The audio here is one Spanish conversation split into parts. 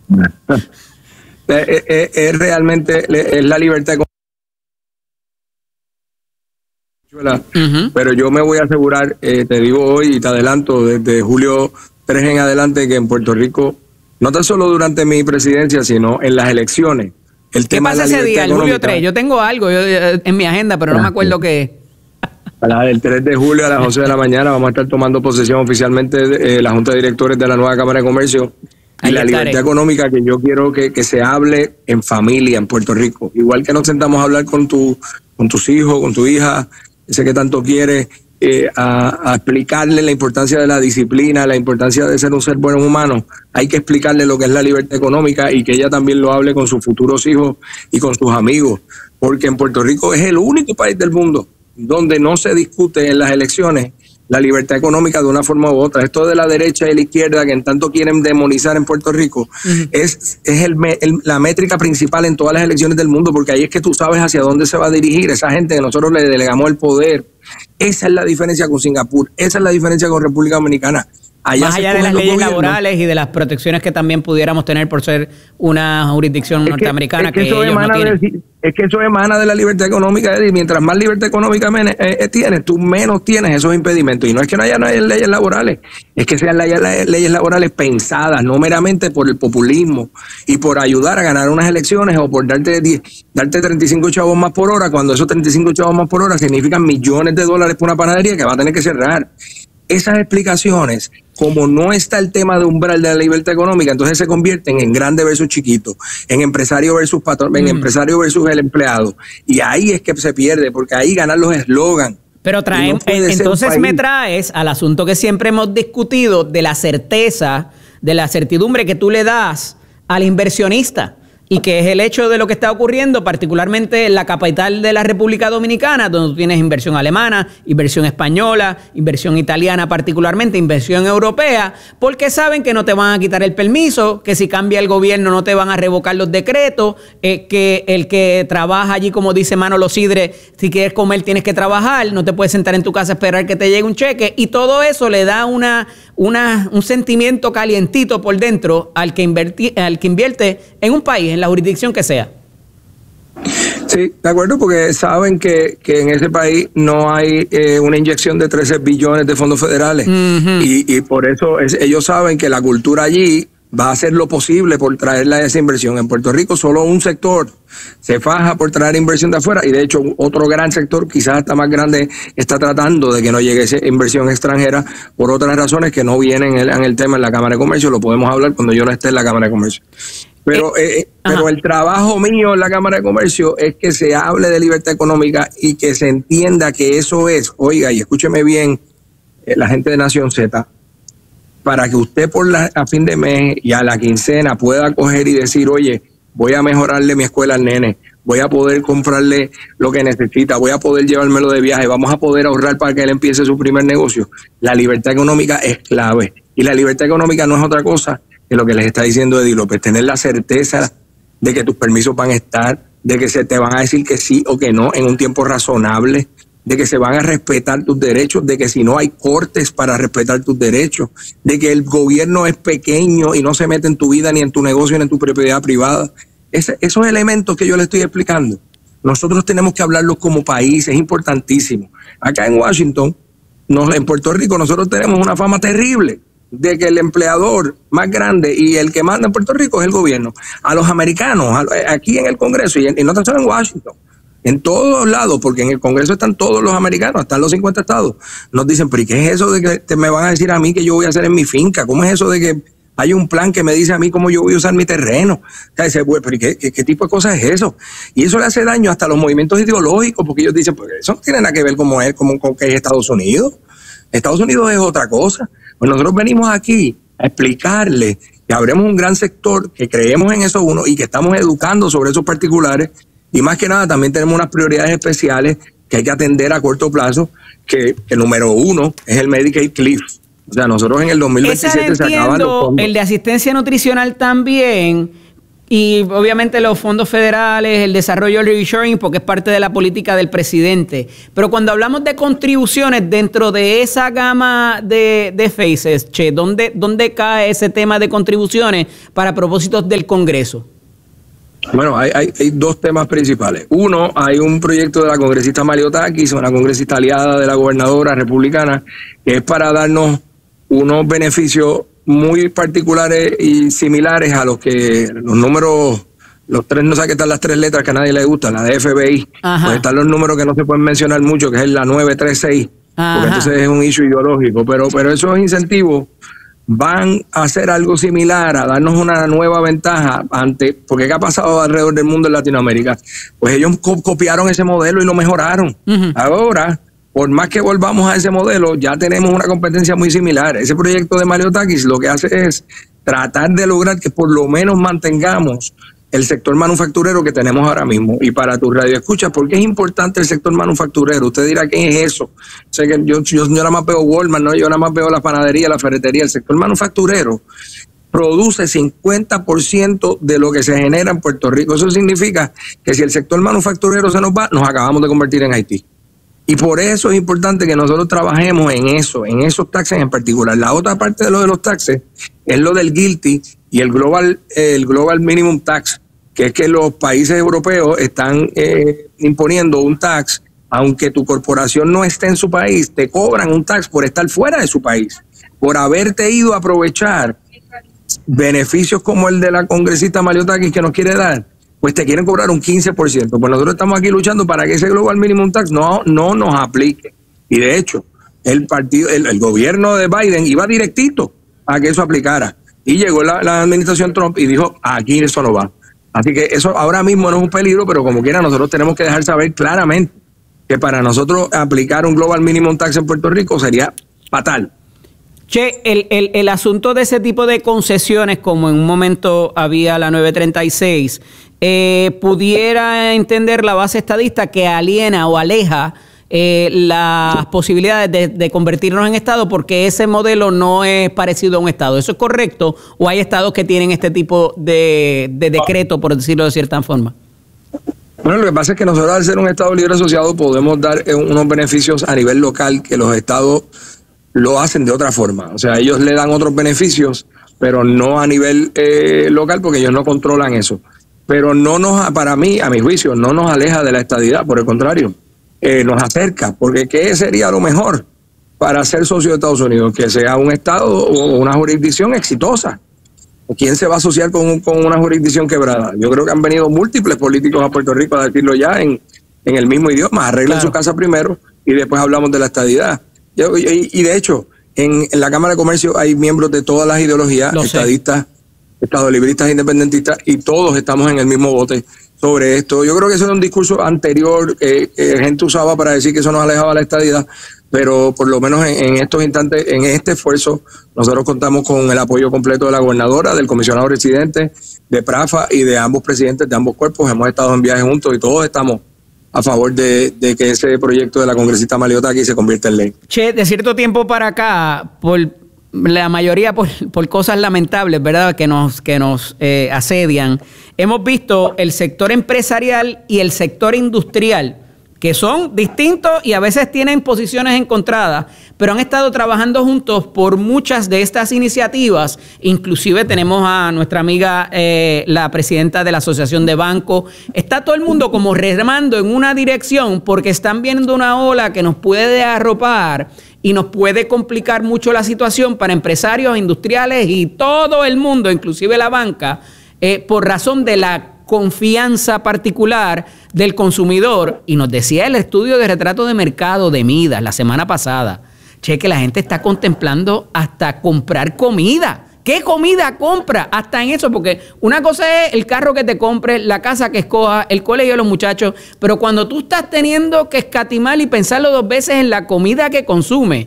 Es realmente es la libertad económica. Pero yo me voy a asegurar, te digo hoy y te adelanto, desde julio 3 en adelante, que en Puerto Rico, no tan solo durante mi presidencia, sino en las elecciones, el tema de la libertad ese día, el económica. julio 3? Yo tengo algo en mi agenda, pero no me acuerdo qué es. El 3 de julio a las 11 de la mañana vamos a estar tomando posesión oficialmente de la Junta de Directores de la nueva Cámara de Comercio. Y la libertad económica, que yo quiero que se hable en familia en Puerto Rico. Igual que nos sentamos a hablar con tus hijos, con tu hija, ese que tanto quieres, a explicarle la importancia de la disciplina, la importancia de ser un ser bueno humano. Hay que explicarle lo que es la libertad económica y que ella también lo hable con sus futuros hijos y con sus amigos. Porque en Puerto Rico es el único país del mundo donde no se discute en las elecciones la libertad económica de una forma u otra. Esto de la derecha y la izquierda, que en tanto quieren demonizar en Puerto Rico, es la métrica principal en todas las elecciones del mundo, porque ahí es que tú sabes hacia dónde se va a dirigir esa gente que nosotros le delegamos el poder. Esa es la diferencia con Singapur, esa es la diferencia con República Dominicana. Más allá de las leyes laborales y de las protecciones que también pudiéramos tener por ser una jurisdicción norteamericana que ellos no tienen. Es que eso emana de la libertad económica, Eddie. Mientras más libertad económica tienes, tú menos tienes esos impedimentos. Y no es que no haya leyes laborales, es que sean leyes laborales pensadas, no meramente por el populismo y por ayudar a ganar unas elecciones o por darte 35 chavos más por hora, cuando esos 35 chavos más por hora significan millones de dólares por una panadería que va a tener que cerrar. Esas explicaciones, como no está el tema de umbral de la libertad económica, entonces se convierten en grande versus chiquito, en empresario versus patrón, en empresario versus el empleado. Y ahí es que se pierde, porque ahí ganan los eslogans. Pero entonces me traes al asunto que siempre hemos discutido de la certeza, de la certidumbre que tú le das al inversionista. Y que es el hecho de lo que está ocurriendo, particularmente en la capital de la República Dominicana, donde tú tienes inversión alemana, inversión española, inversión italiana particularmente, inversión europea, porque saben que no te van a quitar el permiso, que si cambia el gobierno no te van a revocar los decretos, que el que trabaja allí, como dice Manolo Sidre, si quieres comer tienes que trabajar, no te puedes sentar en tu casa a esperar que te llegue un cheque, y todo eso le da un sentimiento calientito por dentro al que invierte en un país, en la jurisdicción que sea. Sí, de acuerdo, porque saben que en ese país no hay una inyección de 13 billones de fondos federales. Y por eso ellos saben que la cultura allí va a hacer lo posible por traerla esa inversión. En Puerto Rico solo un sector se faja por traer inversión de afuera, y de hecho otro gran sector, quizás hasta más grande, está tratando de que no llegue esa inversión extranjera por otras razones que no vienen en el tema en la Cámara de Comercio. Lo podemos hablar cuando yo no esté en la Cámara de Comercio. Pero el trabajo mío en la Cámara de Comercio es que se hable de libertad económica y que se entienda que eso es, oiga, y escúcheme bien, la gente de Nación Z, para que usted a fin de mes y a la quincena pueda coger y decir, oye, voy a mejorarle mi escuela al nene, voy a poder comprarle lo que necesita, voy a poder llevármelo de viaje, vamos a poder ahorrar para que él empiece su primer negocio. La libertad económica es clave. Y la libertad económica no es otra cosa que lo que les está diciendo Eddie López, tener la certeza de que tus permisos van a estar, de que se te van a decir que sí o que no en un tiempo razonable, de que se van a respetar tus derechos, de que si no hay cortes para respetar tus derechos, de que el gobierno es pequeño y no se mete en tu vida ni en tu negocio ni en tu propiedad privada. Esos elementos que yo le estoy explicando, nosotros tenemos que hablarlos como país, es importantísimo. Acá en Washington, en Puerto Rico, nosotros tenemos una fama terrible de que el empleador más grande y el que manda en Puerto Rico es el gobierno. A los americanos, aquí en el Congreso, y no tan solo en Washington, en todos lados, porque en el Congreso están todos los americanos, están los 50 estados, nos dicen, pero ¿y qué es eso de que me van a decir a mí que yo voy a hacer en mi finca? ¿Cómo es eso de que hay un plan que me dice a mí cómo yo voy a usar mi terreno? O sea, pero ¿qué tipo de cosas es eso? Y eso le hace daño hasta los movimientos ideológicos, porque ellos dicen, pues eso no tiene nada que ver con que es Estados Unidos. Estados Unidos es otra cosa. Pues nosotros venimos aquí a explicarle que habremos un gran sector, que creemos en eso uno y que estamos educando sobre esos particulares, y más que nada también tenemos unas prioridades especiales que hay que atender a corto plazo, que el número uno es el Medicaid Cliff. O sea, nosotros en el 2027 se acaban los fondos. El de asistencia nutricional también, Y obviamente los fondos federales, el desarrollo del reshoring, porque es parte de la política del presidente. Pero cuando hablamos de contribuciones dentro de esa gama de faces, Che, ¿dónde cae ese tema de contribuciones para propósitos del Congreso? Bueno, hay dos temas principales. Uno, hay un proyecto de la congresista Malliotakis, una congresista aliada de la gobernadora republicana, que es para darnos unos beneficios muy particulares y similares a los que los números, los tres, no sé qué están las tres letras que a nadie le gustan, la de FBI, pues están los números que no se pueden mencionar mucho, que es la 936, porque entonces es un issue ideológico, pero esos incentivos van a hacer algo similar, a darnos una nueva ventaja porque ¿qué ha pasado alrededor del mundo en Latinoamérica? Pues ellos copiaron ese modelo y lo mejoraron. Ahora, por más que volvamos a ese modelo, ya tenemos una competencia muy similar. Ese proyecto de Malliotakis lo que hace es tratar de lograr que por lo menos mantengamos el sector manufacturero que tenemos ahora mismo. Y para tu radio escucha, ¿por qué es importante el sector manufacturero? Usted dirá, ¿qué es eso? O sea, que yo nada más veo Walmart, ¿no? Yo nada más veo la panadería, la ferretería. El sector manufacturero produce 50% de lo que se genera en Puerto Rico. Eso significa que si el sector manufacturero se nos va, nos acabamos de convertir en Haití. Y por eso es importante que nosotros trabajemos en eso, en esos taxes en particular. La otra parte de lo de los taxes es lo del GILTI y el Global Minimum Tax, que es que los países europeos están imponiendo un tax, aunque tu corporación no esté en su país, te cobran un tax por estar fuera de su país, por haberte ido a aprovechar beneficios como el de la congresista Malliotakis que nos quiere dar. Pues te quieren cobrar un 15%. Pues nosotros estamos aquí luchando para que ese Global Minimum Tax no nos aplique. Y de hecho, el gobierno de Biden iba directito a que eso aplicara. Y llegó la administración Trump y dijo, aquí eso no va. Así que eso ahora mismo no es un peligro, pero como quiera nosotros tenemos que dejar saber claramente que para nosotros aplicar un Global Minimum Tax en Puerto Rico sería fatal. Che, el asunto de ese tipo de concesiones, como en un momento había la 936, pudiera entender la base estadista que aliena o aleja las posibilidades de convertirnos en Estado, porque ese modelo no es parecido a un Estado. ¿Eso es correcto? ¿O hay estados que tienen este tipo de decreto, por decirlo de cierta forma? Bueno, lo que pasa es que nosotros, al ser un Estado libre asociado, podemos dar unos beneficios a nivel local que los estados lo hacen de otra forma. O sea, ellos le dan otros beneficios, pero no a nivel local, porque ellos no controlan eso. Pero para mí, a mi juicio, no nos aleja de la estadidad, por el contrario, nos acerca, porque ¿qué sería lo mejor para ser socio de Estados Unidos? Que sea un estado o una jurisdicción exitosa. ¿Quién se va a asociar con una jurisdicción quebrada? Yo creo que han venido múltiples políticos a Puerto Rico a decirlo ya en el mismo idioma. Arreglen su casa primero y después hablamos de la estadidad. Y de hecho, en la Cámara de Comercio hay miembros de todas las ideologías, estadistas, estadolibristas, independentistas, y todos estamos en el mismo bote sobre esto. Yo creo que eso era un discurso anterior que gente usaba para decir que eso nos alejaba de la estadidad, pero por lo menos en estos instantes, en este esfuerzo, nosotros contamos con el apoyo completo de la gobernadora, del comisionado residente, de PRAFA y de ambos presidentes de ambos cuerpos. Hemos estado en viaje juntos y todos estamos a favor de que ese proyecto de la congresista Malliotakis se convierta en ley. Che, de cierto tiempo para acá, por la mayoría por cosas lamentables, ¿verdad?, que nos asedian, hemos visto el sector empresarial y el sector industrial, que son distintos y a veces tienen posiciones encontradas, pero han estado trabajando juntos por muchas de estas iniciativas. Inclusive tenemos a nuestra amiga, la presidenta de la Asociación de Bancos. Está todo el mundo como remando en una dirección porque están viendo una ola que nos puede arropar y nos puede complicar mucho la situación para empresarios, industriales y todo el mundo, inclusive la banca, por razón de la confianza particular del consumidor. Y nos decía el estudio de retrato de mercado de Midas la semana pasada, che, que la gente está contemplando hasta comprar comida. ¿Qué comida compra? Hasta en eso, porque una cosa es el carro que te compres, la casa que escojas, el colegio de los muchachos, pero cuando tú estás teniendo que escatimar y pensarlo dos veces en la comida que consume,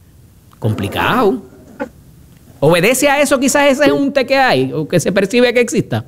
complicado. ¿Obedece a eso? Quizás ese es un té que hay o que se percibe que exista.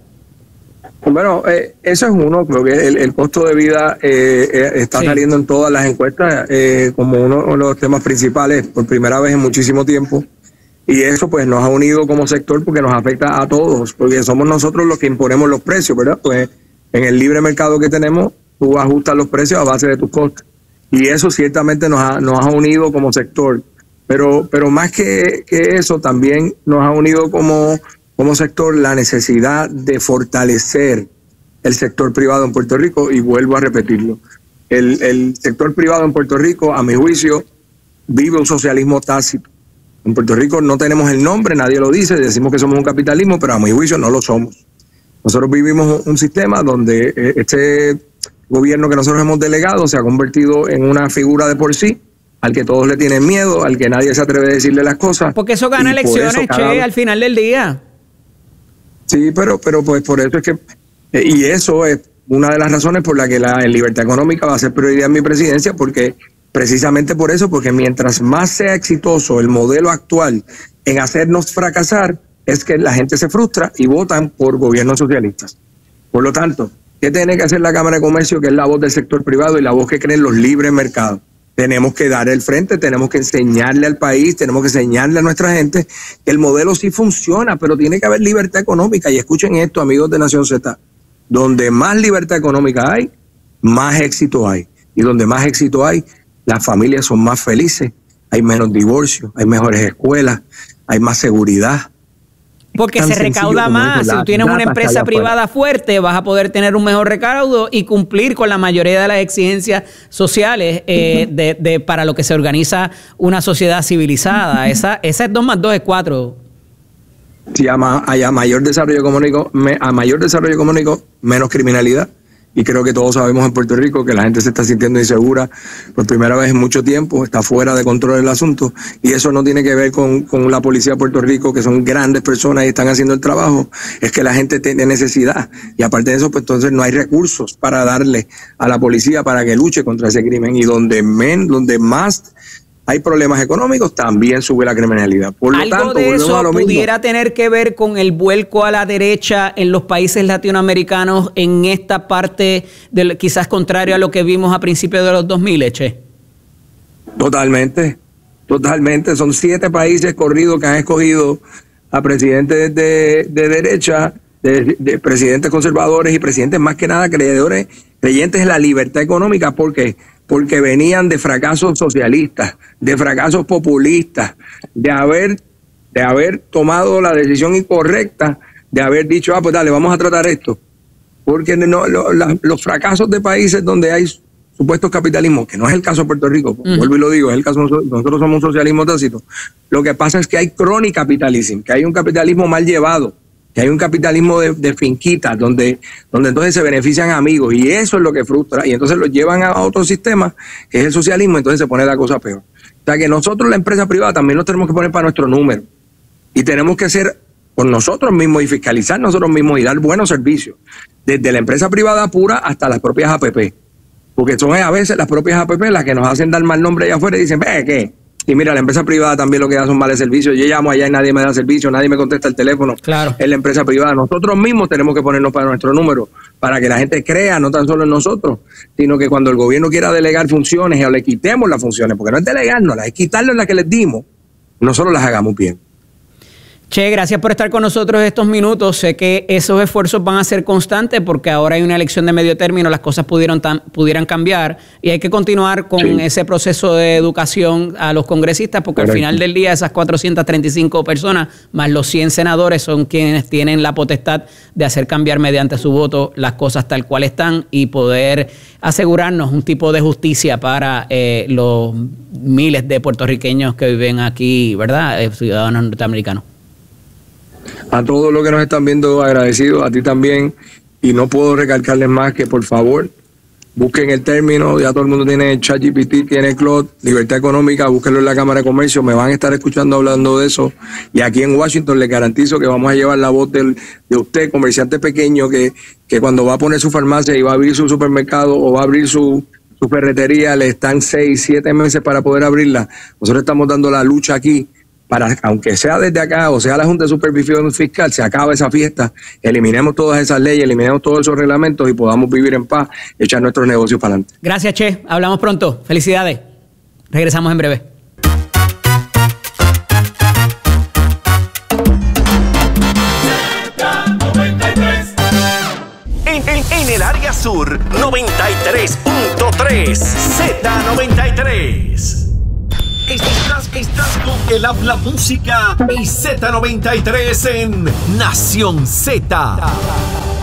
Bueno, eso es uno. Creo que el costo de vida está saliendo en todas las encuestas como uno de los temas principales por primera vez en muchísimo tiempo. Y eso pues nos ha unido como sector porque nos afecta a todos, porque somos nosotros los que imponemos los precios, ¿verdad? Pues en el libre mercado que tenemos, tú ajustas los precios a base de tus costos. Y eso ciertamente nos ha unido como sector. Pero más que eso, también nos ha unido como sector la necesidad de fortalecer el sector privado en Puerto Rico, y vuelvo a repetirlo. El sector privado en Puerto Rico, a mi juicio, vive un socialismo tácito. En Puerto Rico no tenemos el nombre, nadie lo dice, decimos que somos un capitalismo, pero a mi juicio no lo somos. Nosotros vivimos un sistema donde este gobierno que nosotros hemos delegado se ha convertido en una figura de por sí, al que todos le tienen miedo, al que nadie se atreve a decirle las cosas. Porque eso gana elecciones, al final del día. Sí, pero pues por eso es que... Y eso es una de las razones por la que la libertad económica va a ser prioridad en mi presidencia, porque precisamente por eso, porque mientras más sea exitoso el modelo actual en hacernos fracasar, es que la gente se frustra y votan por gobiernos socialistas. Por lo tanto, ¿qué tiene que hacer la Cámara de Comercio, que es la voz del sector privado y la voz que creen los libres mercados? Tenemos que dar el frente, tenemos que enseñarle al país, tenemos que enseñarle a nuestra gente que el modelo sí funciona, pero tiene que haber libertad económica. Y escuchen esto, amigos de Nación Z, donde más libertad económica hay, más éxito hay. Y donde más éxito hay, las familias son más felices, hay menos divorcios, hay mejores escuelas, hay más seguridad. Porque se recauda más. Si tú tienes una empresa privada fuerte, vas a poder tener un mejor recaudo y cumplir con la mayoría de las exigencias sociales para lo que se organiza una sociedad civilizada. Esa es 2 más 2 es 4. Sí, a mayor desarrollo económico, menos criminalidad. Y creo que todos sabemos en Puerto Rico que la gente se está sintiendo insegura por primera vez en mucho tiempo, está fuera de control el asunto, y eso no tiene que ver con la policía de Puerto Rico, que son grandes personas y están haciendo el trabajo, es que la gente tiene necesidad, y aparte de eso, pues entonces no hay recursos para darle a la policía para que luche contra ese crimen, y donde más hay problemas económicos, también sube la criminalidad. Por lo ¿Algo tanto, de eso pudiera tener que ver con el vuelco a la derecha en los países latinoamericanos en esta parte, quizás contrario a lo que vimos a principios de los 2000, Che? Totalmente. Son 7 países corridos que han escogido a presidentes de derecha, de presidentes conservadores y presidentes más que nada creyentes en la libertad económica. ¿Por qué? Porque venían de fracasos socialistas, de fracasos populistas, de haber tomado la decisión incorrecta, de haber dicho, pues dale, vamos a tratar esto. Porque los fracasos de países donde hay supuestos capitalismos, que no es el caso de Puerto Rico, vuelvo y lo digo, es el caso, nosotros somos un socialismo tácito. Lo que pasa es que hay crony-capitalismo, que hay un capitalismo mal llevado, que hay un capitalismo de finquitas, donde entonces se benefician amigos, y eso es lo que frustra, y entonces los llevan a otro sistema, que es el socialismo, entonces se pone la cosa peor. O sea que nosotros, la empresa privada, también nos tenemos que poner para nuestro número, y tenemos que ser por nosotros mismos y fiscalizar nosotros mismos y dar buenos servicios, desde la empresa privada pura hasta las propias APP, porque son a veces las propias APP las que nos hacen dar mal nombre allá afuera y dicen, ¿qué? Y mira, la empresa privada también lo que da son males servicios. Yo llamo allá y nadie me da servicio, nadie me contesta el teléfono. Claro. Es la empresa privada. Nosotros mismos tenemos que ponernos para nuestro número, para que la gente crea, no tan solo en nosotros, sino que cuando el gobierno quiera delegar funciones o le quitemos las funciones, porque no es delegarnos, es quitarles las que les dimos, nosotros las hagamos bien. Che, gracias por estar con nosotros estos minutos. Sé que esos esfuerzos van a ser constantes porque ahora hay una elección de medio término, las cosas pudieran cambiar y hay que continuar con ese proceso de educación a los congresistas porque al final del día esas 435 personas más los 100 senadores son quienes tienen la potestad de hacer cambiar mediante su voto las cosas tal cual están y poder asegurarnos un tipo de justicia para los miles de puertorriqueños que viven aquí, ¿verdad? Ciudadanos norteamericanos. A todos los que nos están viendo, agradecidos, a ti también, y no puedo recalcarles más que por favor busquen el término, ya todo el mundo tiene ChatGPT, tiene Claude, libertad económica, búsquenlo en la Cámara de Comercio, me van a estar escuchando hablando de eso, y aquí en Washington les garantizo que vamos a llevar la voz de usted, comerciante pequeño, que cuando va a poner su farmacia y va a abrir su supermercado o va a abrir su ferretería, le están 6, 7 meses para poder abrirla. Nosotros estamos dando la lucha aquí, para, aunque sea desde acá o sea la Junta de Supervisión Fiscal, se acaba esa fiesta, eliminemos todas esas leyes, eliminemos todos esos reglamentos y podamos vivir en paz, echar nuestros negocios para adelante. Gracias, Che. Hablamos pronto. Felicidades. Regresamos en breve. En el área sur, 93.3 Z93. Estás con el Habla Música y Z93 en Nación Z.